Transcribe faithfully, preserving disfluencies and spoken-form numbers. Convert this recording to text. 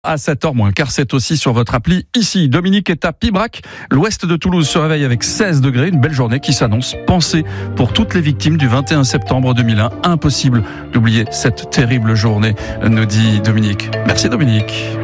À sept heures moins le quart, c'est aussi sur votre appli ici. Dominique est à Pibrac. L'ouest de Toulouse se réveille avec seize degrés. Une belle journée qui s'annonce. Pensez pour toutes les victimes du vingt et un septembre deux mille un. Impossible d'oublier cette terrible journée, nous dit Dominique. Merci Dominique.